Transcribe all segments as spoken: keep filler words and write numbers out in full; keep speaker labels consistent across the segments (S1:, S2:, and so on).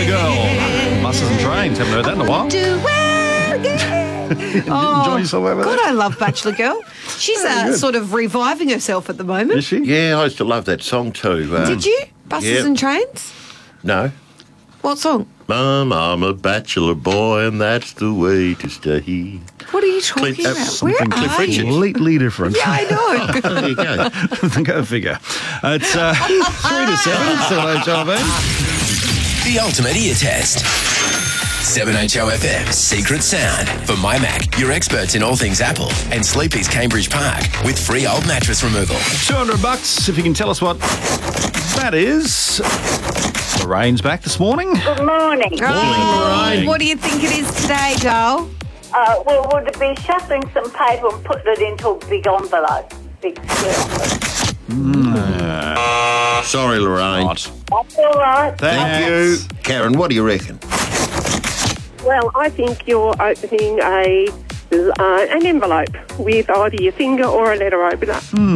S1: Bachelor Girl. Buses and Trains. Haven't heard that in a while.
S2: Do it again. Oh,
S1: Enjoy yourself over
S2: God,
S1: there.
S2: I love Bachelor Girl. She's uh,
S1: good.
S2: sort of reviving herself at the moment.
S1: Is she?
S3: Yeah, I used to love that song too. Um,
S2: Did you? Buses
S3: yeah.
S2: and Trains?
S3: No.
S2: What song?
S3: Mum, I'm a bachelor boy, and that's the way to stay.
S2: What are you talking
S3: Clint- uh,
S2: about?
S3: something
S2: Where
S3: Cliff
S2: are
S3: Richard.
S2: you?
S1: Completely different.
S2: Yeah, I know.
S3: There you go.
S1: Go figure. Uh, it's uh, three to seven. seven H R V.
S4: The ultimate ear test. seven H O F M Secret Sound. For My Mac, your experts in all things Apple, and Sleepy's Cambridge Park with free old mattress removal.
S1: two hundred bucks if you can tell us what that is. Lorraine's back this morning.
S5: Good morning.
S2: Oh,
S1: Lorraine.
S2: what do you think it is today, doll?
S5: Uh, well, would it be shuffling some paper and putting it into a big envelope? Big square envelope.
S3: Sorry, Lorraine.
S1: Right.
S5: That's all right.
S3: Thank you. Karen, what do you reckon?
S6: Well, I think you're opening a uh, an envelope with either your finger or a letter opener.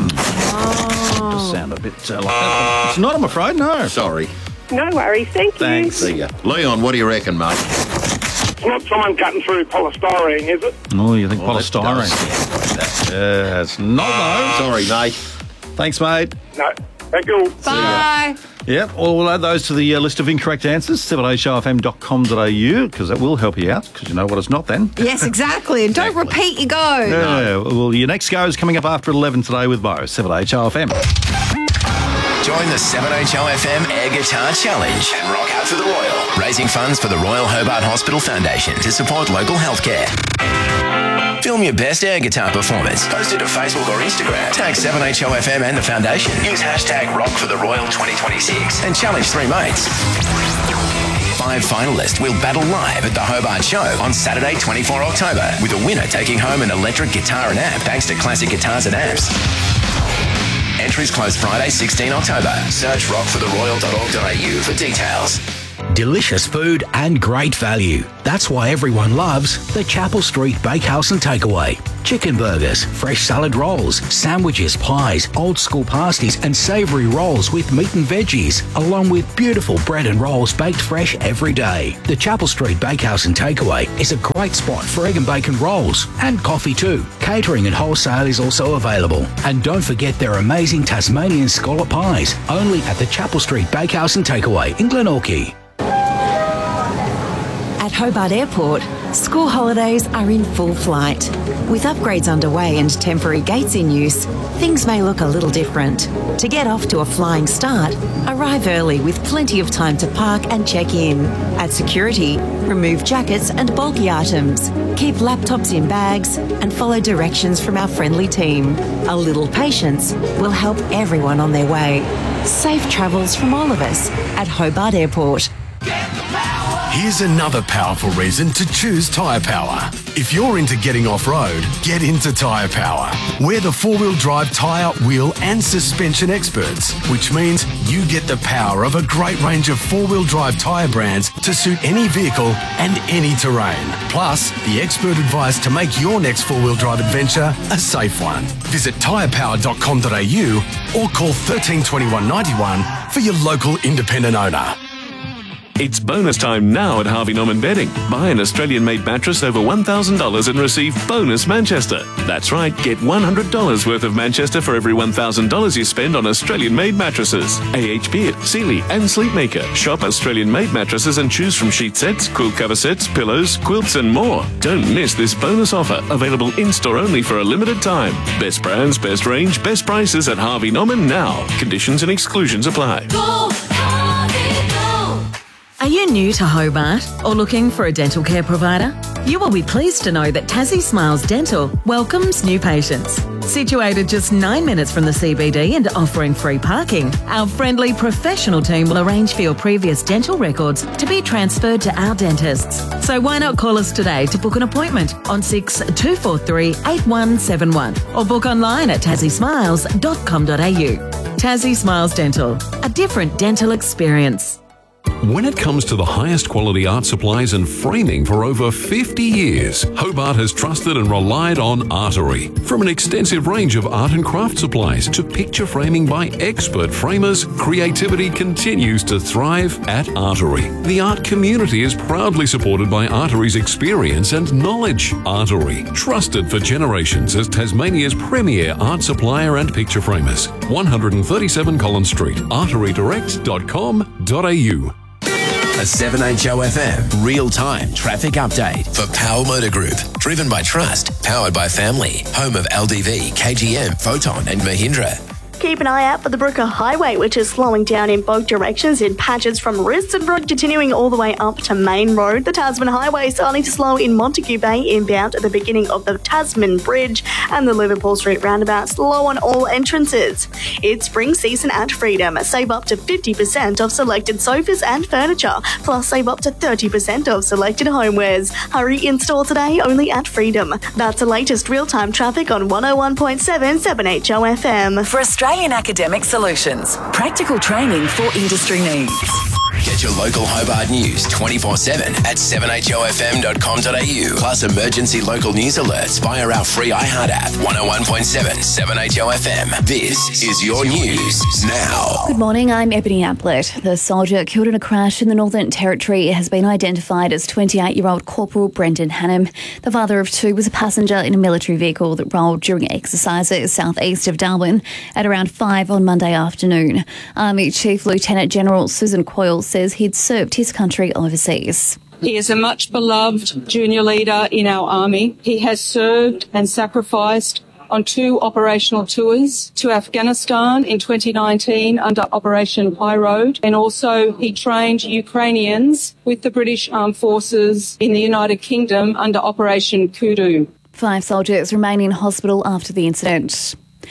S1: Does sound a bit uh, like that. It's not, I'm afraid, no.
S3: Sorry.
S6: No worries, thank you.
S1: Thanks.
S3: See ya. Leon, what do you reckon, mate?
S7: It's not someone cutting through polystyrene, is it?
S1: Oh, you think
S3: Well, that
S1: polystyrene?
S3: does-
S1: Uh, it's not, though.
S3: Sorry, mate.
S1: Thanks, mate.
S7: No. Thank you.
S2: Bye.
S1: Yep, well, we'll add those to the uh, list of incorrect answers, seven h o f m dot com dot a u, because that will help you out, because you know what it's not then.
S2: Yes, exactly. And don't
S3: Exactly.
S2: repeat your go.
S1: Yeah, well, your next go is coming up after eleven today with Bo, seven H O F M.
S4: Join the seven H O F M Air Guitar Challenge and rock out for the Royal, raising funds for the Royal Hobart Hospital Foundation to support local healthcare. Film your best air guitar performance. Post it to Facebook or Instagram. Tag seven H O F M and the foundation. Use hashtag Rock for the Royal twenty twenty-six and challenge three mates. Five finalists will battle live at the Hobart Show on Saturday, the twenty-fourth of October, with a winner taking home an electric guitar and amp thanks to Classic Guitars and Amps. Entries close Friday, the sixteenth of October. Search rock for the royal dot org dot a u for details.
S8: Delicious food and great value. That's why everyone loves the Chapel Street Bakehouse and Takeaway. Chicken burgers, fresh salad rolls, sandwiches, pies, old school pasties and savoury rolls with meat and veggies, along with beautiful bread and rolls baked fresh every day. The Chapel Street Bakehouse and Takeaway is a great spot for egg and bacon rolls and coffee too. Catering and wholesale is also available. And don't forget their amazing Tasmanian scallop pies, only at the Chapel Street Bakehouse and Takeaway in Glenorchy.
S9: At Hobart Airport, school holidays are in full flight. With upgrades underway and temporary gates in use, things may look a little different. To get off to a flying start, arrive early with plenty of time to park and check in. At security, remove jackets and bulky items. Keep laptops in bags and follow directions from our friendly team. A little patience will help everyone on their way. Safe travels from all of us at Hobart Airport.
S10: Here's another powerful reason to choose Tyre Power. If you're into getting off-road, get into Tyre Power. We're the four-wheel drive tyre, wheel and suspension experts, which means you get the power of a great range of four-wheel drive tyre brands to suit any vehicle and any terrain. Plus, the expert advice to make your next four-wheel drive adventure a safe one. Visit tyre power dot com dot a u or call one three two one, nine one for your local independent owner.
S11: It's bonus time now at Harvey Norman Bedding. Buy an Australian-made mattress over one thousand dollars and receive bonus Manchester. That's right, get one hundred dollars worth of Manchester for every one thousand dollars you spend on Australian-made mattresses. A H Beard, Sealy and Sleepmaker. Shop Australian-made mattresses and choose from sheet sets, quilt cover sets, pillows, quilts and more. Don't miss this bonus offer, available in-store only for a limited time. Best brands, best range, best prices at Harvey Norman now. Conditions and exclusions apply.
S12: Go, Harvey, go.
S9: Are you new to Hobart or looking for a dental care provider? You will be pleased to know that Tassie Smiles Dental welcomes new patients. Situated just nine minutes from the C B D and offering free parking, our friendly professional team will arrange for your previous dental records to be transferred to our dentists. So why not call us today to book an appointment on six two four three, eight one seven one or book online at tassie smiles dot com dot a u. Tassie Smiles Dental, a different dental experience.
S13: When it comes to the highest quality art supplies and framing for over fifty years, Hobart has trusted and relied on Artery. From an extensive range of art and craft supplies to picture framing by expert framers, creativity continues to thrive at Artery. The art community is proudly supported by Artery's experience and knowledge. Artery, trusted for generations as Tasmania's premier art supplier and picture framers. one thirty-seven Collins Street, artery direct dot com dot a u.
S4: A seven H O F M real-time traffic update for Power Motor Group. Driven by trust, powered by family. Home of L D V, K G M, Photon and Mahindra.
S14: Keep an eye out for the Brooker Highway, which is slowing down in both directions in patches from Riston Road continuing all the way up to Main Road. The Tasman Highway starting to slow in Montague Bay inbound at the beginning of the Tasman Bridge, and the Liverpool Street roundabout slow on all entrances. It's spring season at Freedom. Save up to fifty percent of selected sofas and furniture, plus save up to thirty percent of selected homewares. Hurry in store today only at Freedom. That's the latest real-time traffic on one oh one point seven seven H O F M.
S15: For Australian Academic Solutions, practical training for industry needs.
S4: Get your local Hobart news twenty-four seven at seven h o f m dot com dot a u. Plus emergency local news alerts via our free iHeart app. one oh one point seven, seven H O F M. This is your news now.
S16: Good morning, I'm Ebony Ablett. The soldier killed in a crash in the Northern Territory has been identified as twenty-eight-year-old Corporal Brendan Hannam. The father of two was a passenger in a military vehicle that rolled during exercises southeast of Darwin at around five on Monday afternoon. Army Chief Lieutenant General Susan Coyle says he'd served his country overseas.
S17: He is a much beloved junior leader in our army. He has served and sacrificed on two operational tours to Afghanistan in twenty nineteen under Operation High Road, and also he trained Ukrainians with the British Armed Forces in the United Kingdom under Operation Kudu.
S16: Five soldiers remain in hospital after the incident.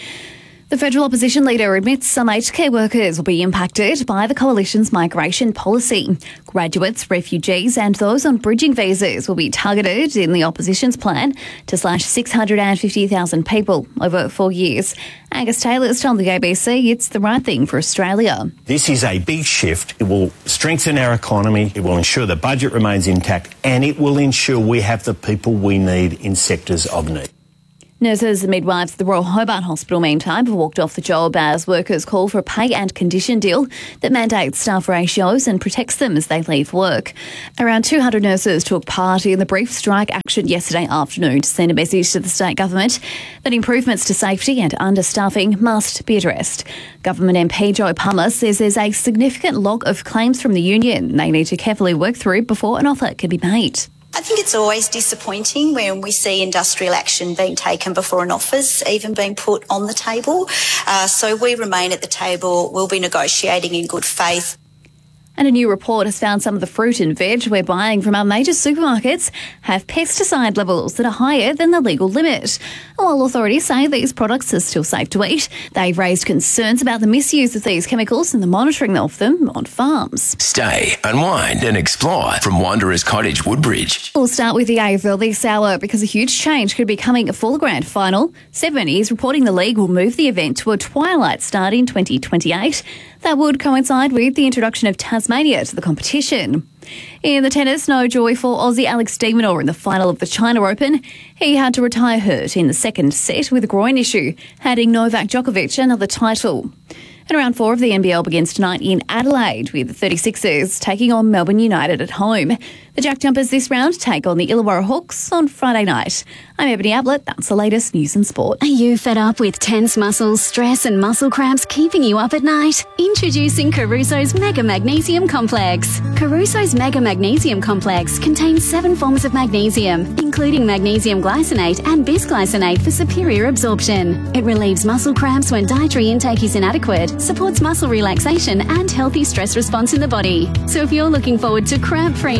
S16: The federal opposition leader admits some aged care workers will be impacted by the coalition's migration policy. Graduates, refugees and those on bridging visas will be targeted in the opposition's plan to slash six hundred fifty thousand people over four years. Angus Taylor's told the A B C it's the right thing for Australia.
S18: This is a big shift. It will strengthen our economy, it will ensure the budget remains intact, and it will ensure we have the people we need in sectors of need.
S16: Nurses and midwives at the Royal Hobart Hospital, meantime, have walked off the job as workers call for a pay and condition deal that mandates staff ratios and protects them as they leave work. Around two hundred nurses took part in the brief strike action yesterday afternoon to send a message to the state government that improvements to safety and understaffing must be addressed. Government M P Joe Palmer says there's a significant log of claims from the union they need to carefully work through before an offer can be made.
S19: I think it's always disappointing when we see industrial action being taken before an offer's even being put on the table. Uh, so we remain at the table. We'll be negotiating in good faith.
S16: And a new report has found some of the fruit and veg we're buying from our major supermarkets have pesticide levels that are higher than the legal limit. While authorities say these products are still safe to eat, they've raised concerns about the misuse of these chemicals and the monitoring of them on farms.
S4: Stay, unwind and explore from Wanderers Cottage, Woodbridge.
S16: We'll start with the A F L this hour because a huge change could be coming for the grand final. Seven is reporting the league will move the event to a twilight start in twenty twenty-eight. That would coincide with the introduction of Tasmania to the competition. In the tennis, no joy for Aussie Alex de Minaur in the final of the China Open. He had to retire hurt in the second set with a groin issue, handing Novak Djokovic another title. And round four of the N B L begins tonight in Adelaide with the thirty-sixers taking on Melbourne United at home. The Jack Jumpers this round take on the Illawarra Hawks on Friday night. I'm Ebony Ablett. That's the latest news and sport.
S20: Are you fed up with tense muscles, stress and muscle cramps keeping you up at night? Introducing Caruso's Mega Magnesium Complex. Caruso's Mega Magnesium Complex contains seven forms of magnesium, including magnesium glycinate and bisglycinate for superior absorption. It relieves muscle cramps when dietary intake is inadequate, supports muscle relaxation and healthy stress response in the body. So if you're looking forward to cramp-free nights,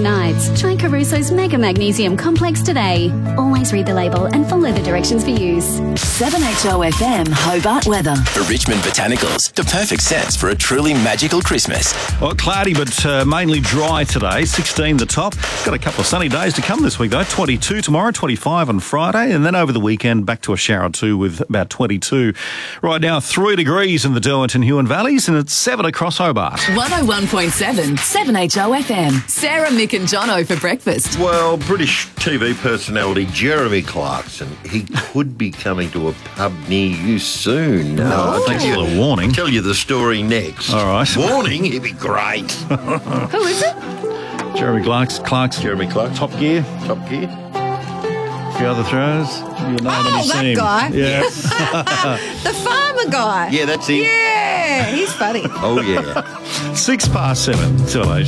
S20: symptoms. Try Caruso's Mega Magnesium Complex today. Always read the label and follow the directions for use.
S15: seven H O F M Hobart weather.
S4: For Richmond Botanicals, the perfect scents for a truly magical Christmas.
S1: Well, cloudy but uh, mainly dry today. sixteen the top. Got a couple of sunny days to come this week though. twenty-two tomorrow, twenty-five on Friday, and then over the weekend back to a shower or two with about twenty-two. Right now, three degrees in the Derwent and Huon valleys, and it's seven across Hobart.
S15: one oh one point seven, seven H O F M. Sarah, Mick and Jono for breakfast.
S3: Well, British T V personality Jeremy Clarkson, he could be coming to a pub near you soon.
S1: Oh, thanks for the warning.
S3: I'll tell you the story next.
S1: All right.
S3: Warning, he'd be great.
S16: Who is it?
S1: Jeremy Clarkson. Clarkson.
S3: Jeremy Clarkson.
S1: Top Gear.
S3: Top Gear.
S1: A few other throws. You'll know when
S2: Oh,
S1: you
S2: that
S1: see him.
S2: guy.
S1: Yeah.
S2: The farmer guy.
S3: Yeah, that's him.
S2: Yeah, he's funny.
S3: Oh, yeah.
S1: Six past seven. Till